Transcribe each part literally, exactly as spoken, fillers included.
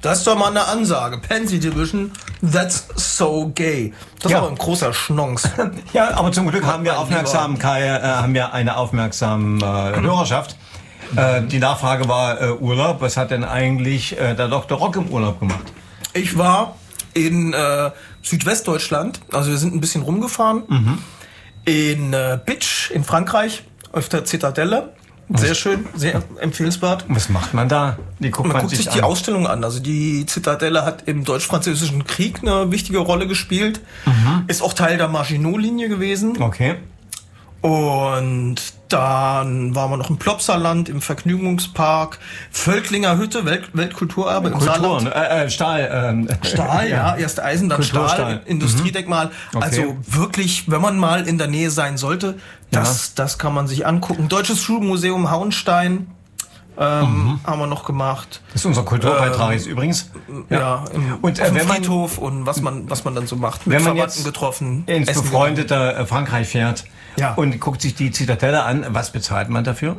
Das ist doch mal eine Ansage. Pansy Division, that's so gay. Das Ja. ist aber ein großer Schnons. Ja, aber zum Glück haben wir Mein Aufmerksamkeit, äh, haben wir eine aufmerksame äh, Hörerschaft. Äh, die Nachfrage war äh, Urlaub. Was hat denn eigentlich äh, der Doktor Rock im Urlaub gemacht? Ich war in äh, Südwestdeutschland, also wir sind ein bisschen rumgefahren, Mhm. in äh, Bitsch in Frankreich, auf der Zitadelle. Sehr schön, sehr empfehlenswert. Was macht man da? Die guckt Man man guckt sich sich die an. Ausstellung an. Also die Zitadelle hat im Deutsch-Französischen Krieg eine wichtige Rolle gespielt. Ist auch Teil der Maginot-Linie gewesen. Okay. Und dann waren wir noch im Plopsaland, im Vergnügungspark, Völklinger Hütte, Welt, Weltkulturerbe im Kultur, Saarland. ne? äh, äh, Stahl. Ähm. Stahl, ja, erst Eisen, dann Kulturstahl. Stahl, Industriedenkmal. Okay. Also wirklich, wenn man mal in der Nähe sein sollte, das, das kann man sich angucken. Deutsches Schulmuseum Hauenstein ähm, haben wir noch gemacht. Das ist unser Kulturbeitrag jetzt übrigens. Ja, im, Und, äh, auf dem wenn man- Friedhof und was man, was man dann so macht. Mit Wenn man Verwandten jetzt getroffen. ins Essen befreundete äh, Frankreich fährt Ja. und guckt sich die Zitadelle an, was bezahlt man dafür?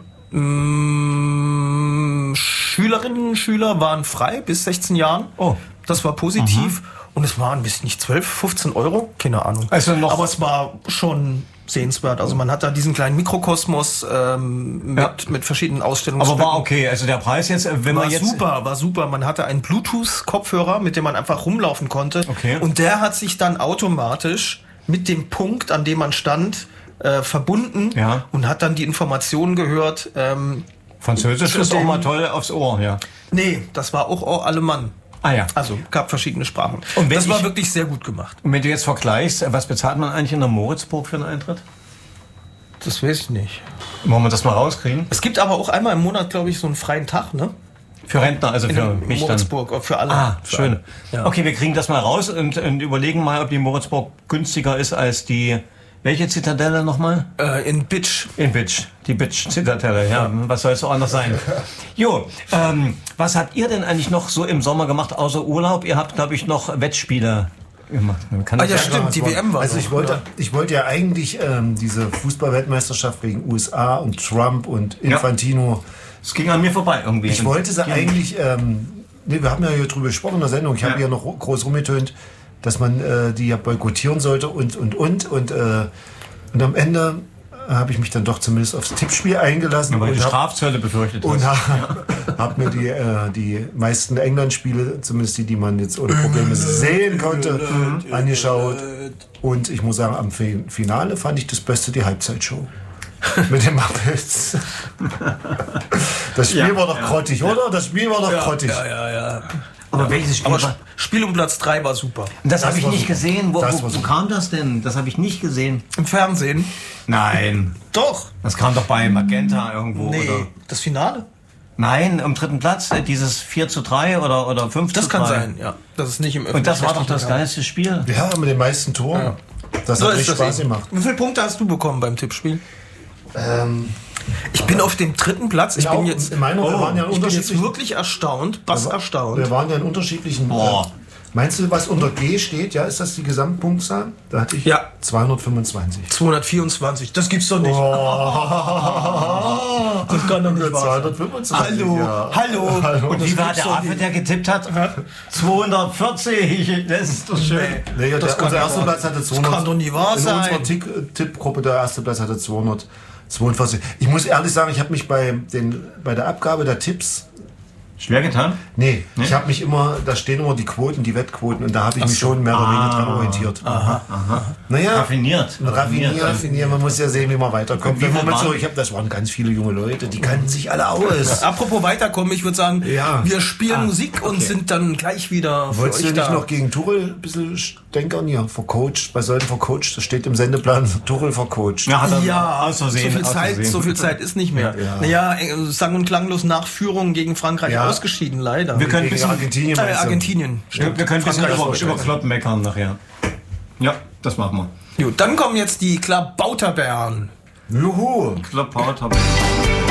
Mm, Schülerinnen und Schüler waren frei bis sechzehn Jahren. Oh. Das war positiv. Und es waren bis nicht zwölf, fünfzehn Euro, keine Ahnung. Also noch- Aber es war schon sehenswert. Also man hat da diesen kleinen Mikrokosmos ähm, mit, Ja. mit verschiedenen Aber Ausstellungsstücken. war okay. Also der Preis jetzt, äh, wenn War man jetzt super, war super. Man hatte einen Bluetooth-Kopfhörer, mit dem man einfach rumlaufen konnte. Okay. Und der hat sich dann automatisch mit dem Punkt, an dem man stand, äh, verbunden Ja. und hat dann die Informationen gehört. Ähm, Französisch zu ist auch dem- mal toll aufs Ohr, ja. nee, das war auch, auch Alemann. Ah ja. Also gab verschiedene Sprachen. Und wenn das war ich- wirklich sehr gut gemacht. Und wenn du jetzt vergleichst, äh, was bezahlt man eigentlich in der Moritzburg für einen Eintritt? Das weiß ich nicht. Wollen wir das mal rauskriegen? Es gibt aber auch einmal im Monat, glaube ich, so einen freien Tag, ne? Für Rentner, also In für mich dann. Moritzburg, für alle. Ah, für schön. alle. Ja. Okay, wir kriegen das mal raus und, und überlegen mal, ob die Moritzburg günstiger ist als die, welche Zitadelle nochmal? Äh, in Bitsch. In Bitsch, die Bitsch-Zitadelle, ja, was soll es auch anders sein? Jo, ähm, was habt ihr denn eigentlich noch so im Sommer gemacht, außer Urlaub? Ihr habt, glaube ich, noch Wettspiele gemacht. Man kann Ah, das ja, ja- stimmt, die W M war Also so, ich wollte, ja. ich wollte ja eigentlich ähm, diese Fußball-Weltmeisterschaft wegen U S A und Trump und Infantino. Es ging an mir vorbei irgendwie. Ich wollte sie eigentlich, ähm, nee, wir haben ja hier drüber gesprochen in der Sendung, ich habe Ja. ja noch groß rumgetönt, dass man äh, die ja boykottieren sollte und, und, und. Und, äh, und am Ende habe ich mich dann doch zumindest aufs Tippspiel eingelassen. Weil und du hab- Strafzölle befürchtet Und hast. habe hab mir die, äh, die meisten England-Spiele, zumindest die, die man jetzt ohne Probleme sehen konnte, angeschaut. Und ich muss sagen, am Fi- Finale fand ich das Beste die Halbzeitshow. Mit den Muppets. Das Spiel Ja, war doch ja, grottig, oder? Das Spiel war doch Ja, grottig. ja, ja, ja. Aber welches Spiel Aber war? Sp- Spiel um Platz drei war super. Das habe Das ich war nicht super. gesehen. Wo, Das wo, war wo super. kam das denn? Das habe ich nicht gesehen. Im Fernsehen? Nein. Doch. Das kam doch bei Magenta irgendwo. Nee, Oder? das Finale? Nein, am dritten Platz, äh, dieses vier zu drei oder, oder fünf Das zu kann drei. sein, ja. Das ist nicht im Und das war doch das öffentlich-rechtlichen geilste Spiel. Ja, mit den meisten Toren. Ja. Das So hat ist richtig das Spaß eben. gemacht. Wie viele Punkte hast du bekommen beim Tippspiel? Ähm, Ich bin auf dem dritten Platz. Ich Genau, bin jetzt, in meiner- wir waren ja in ich bin jetzt unterschiedlichen- wirklich erstaunt, was erstaunt. Wir waren ja in unterschiedlichen. Boah. Äh, meinst du, was unter G steht? Ja, ist das die Gesamtpunktzahl? Da hatte ich Ja. zweihundertfünfundzwanzig. zweihundertvierundzwanzig, das gibt's doch nicht. Das kann doch nicht wahr sein. zweihundertfünfundzwanzig. Hallo, ja. hallo. Und wie Das war gibt's der doch Affe, nicht. der getippt hat? zweihundertvierzig. Das ist doch schön. Nee, Das der, kann unser doch erster nicht Platz hatte Das zweihundert. kann doch nie wahr in sein. unserer Tick- Tippgruppe der erste Platz hatte zweihundertzweiundvierzig. Ich muss ehrlich sagen, ich habe mich bei, den, bei der Abgabe der Tipps, Schwer getan? nee, ich habe mich immer, da stehen immer die Quoten, die Wettquoten und da habe ich mich so. schon mehr oder weniger Ah. dran orientiert. Naja, Raffiniert. raffiniert, raffiniert, man muss ja sehen, wie man weiterkommt. Und wie Wenn man viel mit so, waren- ich habe, das waren ganz viele junge Leute, die kannten sich alle aus. Apropos weiterkommen, ich würde sagen, Ja. wir spielen Ah, Musik und okay. sind dann gleich wieder für Wolltest du euch nicht da. noch gegen Tuchel ein bisschen stänkern hier? Vercoacht, bei solchen vercoacht, das steht im Sendeplan, Tuchel vercoacht. Ja, hat er Ja, aus Versehen. so viel aus Zeit, Versehen. so viel Zeit ist nicht mehr. Ja. Naja, äh, sang- und klanglos nach Führung gegen Frankreich Ja. ausgeschieden, leider. Wir können ein Gegen bisschen, Argentinien. äh, meinst du? Argentinien. wir, wir können ein bisschen Frankreich über, ist über ausgeschieden. Klopp meckern nachher. Ja, das machen wir. Gut, dann kommen jetzt die Klabauterbären. Juhu! Klopp haut, hab ich.